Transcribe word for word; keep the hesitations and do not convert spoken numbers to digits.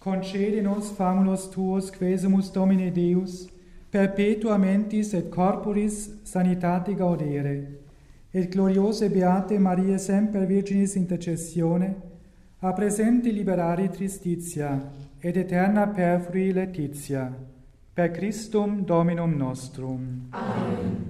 concede nos famulos tuos quesumus Domine Deus, perpetua mentis et corporis sanitate gaudere, et gloriose beate Mariae semper Virginis intercessione, a presente liberari tristitia, et eterna perfrui laetitia, per Christum Dominum nostrum. Amen.